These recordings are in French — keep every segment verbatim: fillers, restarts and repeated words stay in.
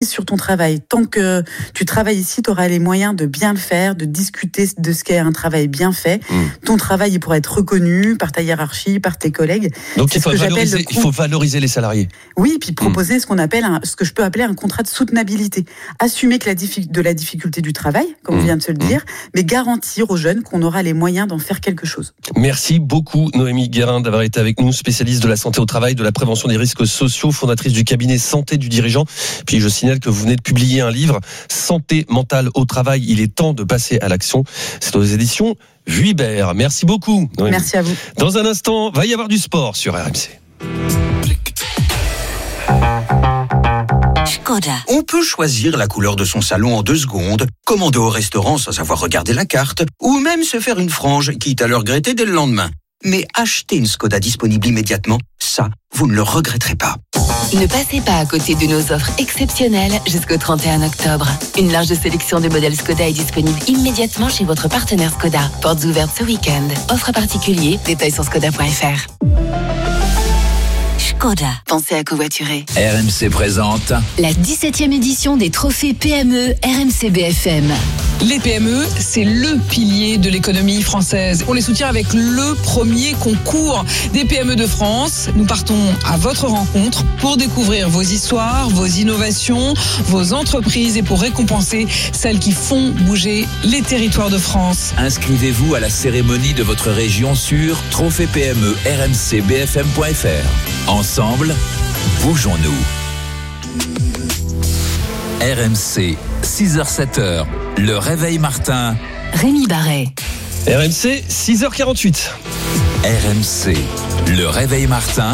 sur ton travail. Tant que tu travailles ici, tu auras les moyens de bien le faire, de discuter de ce qu'est un travail bien fait. Mmh. Ton travail, il pourra être reconnu par ta hiérarchie, par tes collègues. Donc il faut, valoriser, il faut valoriser les salariés. Oui, puis proposer mmh. ce qu'on appelle un, ce que je peux appeler un contrat de soutenabilité. Assumer que la diffi- de la difficulté du travail, comme mmh. on vient de se le dire, mmh. mais garantir aux jeunes qu'on aura les moyens d'en faire quelque chose. Merci beaucoup Noémie Guérin d'avoir été avec nous, spécialiste de la santé au travail, de la prévention des risques sociaux, fondatrice du cabinet Santé du Dirigeant. Puis je signale que vous venez de publier un livre, Santé mentale au travail, il est temps de passer à l'action. C'est aux éditions Vuibert. Merci beaucoup Noémie. Merci à vous. Dans un instant, va y avoir du sport sur R M C. Skoda. On peut choisir la couleur de son salon en deux secondes, commander au restaurant sans savoir regarder la carte, ou même se faire une frange, quitte à le regretter dès le lendemain. Mais acheter une Skoda disponible immédiatement, ça, vous ne le regretterez pas. Ne passez pas à côté de nos offres exceptionnelles jusqu'au trente et un octobre. Une large sélection de modèles Skoda est disponible immédiatement chez votre partenaire Skoda. Portes ouvertes ce week-end. Offre particulier, détails sur skoda point f r. Skoda. Pensez à covoiturer. R M C présente la dix-septième édition des trophées P M E R M C B F M. Les P M E, c'est le pilier de l'économie française. On les soutient avec le premier concours des P M E de France. Nous partons à votre rencontre pour découvrir vos histoires, vos innovations, vos entreprises et pour récompenser celles qui font bouger les territoires de France. Inscrivez-vous à la cérémonie de votre région sur trophée P M E R M C B F M point f r. Ensemble, bougeons-nous. R M C, six heures sept heures, le réveil Martin. Rémi Barret. R M C, six heures quarante-huit. R M C, le réveil Martin.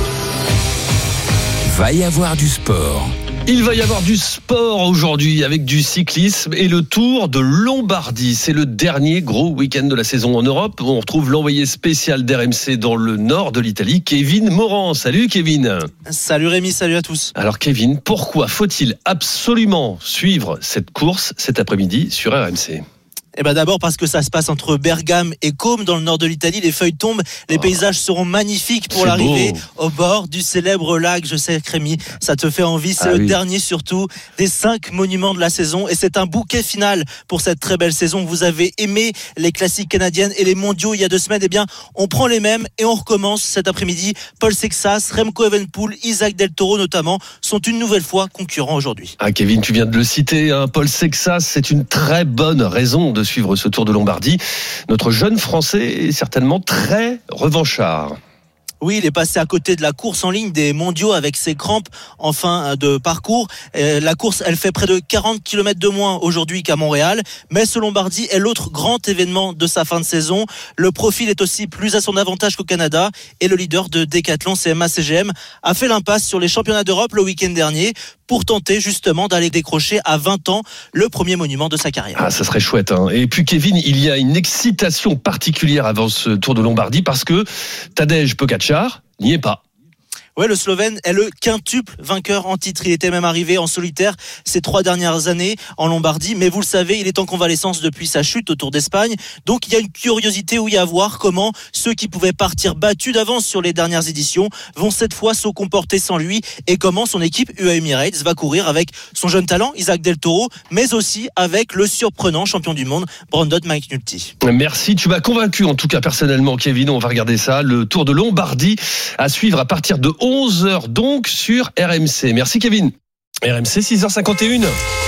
Va y avoir du sport. Il va y avoir du sport aujourd'hui avec du cyclisme et le Tour de Lombardie. C'est le dernier gros week-end de la saison en Europe. On retrouve l'envoyé spécial d'R M C dans le nord de l'Italie, Kevin Morand. Salut Kevin. Salut Rémi, salut à tous. Alors Kevin, pourquoi faut-il absolument suivre cette course cet après-midi sur R M C ? Eh ben d'abord parce que ça se passe entre Bergame et Côme dans le nord de l'Italie. Les feuilles tombent, les oh. paysages seront magnifiques pour c'est l'arrivée beau. Au bord du célèbre lac. Je sais Rémi, ça te fait envie. C'est ah, le oui. dernier surtout des cinq monuments de la saison et c'est un bouquet final pour cette très belle saison. Vous avez aimé les classiques canadiennes et les mondiaux il y a deux semaines. Eh bien, on prend les mêmes et on recommence cet après-midi. Paul Sexas, Remco Evenepoel, Isaac Del Toro notamment sont une nouvelle fois concurrents aujourd'hui. Ah Kevin, tu viens de le citer, hein. Paul Sexas, c'est une très bonne raison de suivre ce Tour de Lombardie. Notre jeune Français est certainement très revanchard. Oui, il est passé à côté de la course en ligne des mondiaux avec ses crampes en fin de parcours. Euh, la course, elle fait près de quarante kilomètres de moins aujourd'hui qu'à Montréal. Mais ce Lombardie est l'autre grand événement de sa fin de saison. Le profil est aussi plus à son avantage qu'au Canada. Et le leader de Decathlon, C M A C G M, a fait l'impasse sur les championnats d'Europe le week-end dernier pour tenter justement d'aller décrocher à vingt ans le premier monument de sa carrière. Ah, ça serait chouette, hein. Et puis Kevin, il y a une excitation particulière avant ce Tour de Lombardie parce que Tadej Pogačar n'y est pas. Ouais, le Slovène est le quintuple vainqueur en titre. Il était même arrivé en solitaire ces trois dernières années en Lombardie. Mais vous le savez, il est en convalescence depuis sa chute au Tour d'Espagne. Donc il y a une curiosité où il y a à voir comment ceux qui pouvaient partir battus d'avance sur les dernières éditions vont cette fois se comporter sans lui et comment son équipe U A E Emirates va courir avec son jeune talent Isaac Del Toro, mais aussi avec le surprenant champion du monde Brandon McNulty. Merci, tu m'as convaincu en tout cas personnellement Kevin. On va regarder ça, le Tour de Lombardie à suivre à partir de onze heures donc sur R M C. Merci Kevin. R M C, six heures cinquante et une.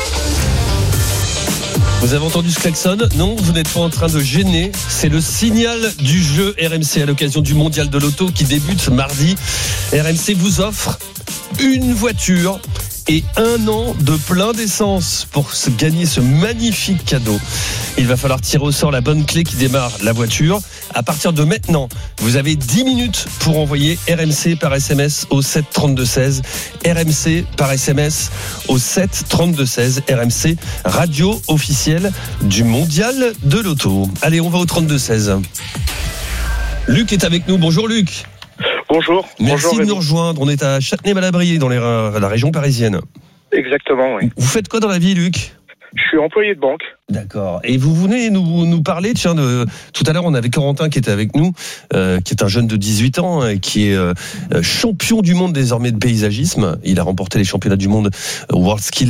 Vous avez entendu ce klaxon ? Non, vous n'êtes pas en train de gêner. C'est le signal du jeu R M C à l'occasion du mondial de l'auto qui débute mardi. R M C vous offre une voiture et un an de plein d'essence pour se gagner ce magnifique cadeau. Il va falloir tirer au sort la bonne clé qui démarre la voiture. À partir de maintenant, vous avez dix minutes pour envoyer R M C par S M S au sept trente-deux seize. R M C par S M S au sept trente-deux seize. R M C, radio officielle du mondial de l'auto. Allez, on va au trente-deux seize. Luc est avec nous. Bonjour Luc. Bonjour. Merci Bonjour, de nous rejoindre. On est à Châtenay-Malabry, dans les, la région parisienne. Exactement, oui. Vous faites quoi dans la vie, Luc ? Je suis employé de banque. D'accord. Et vous venez nous, nous parler, tiens, de, tout à l'heure, on avait Corentin qui était avec nous, euh, qui est un jeune de dix-huit ans, euh, qui est euh, champion du monde désormais de paysagisme. Il a remporté les championnats du monde World Skills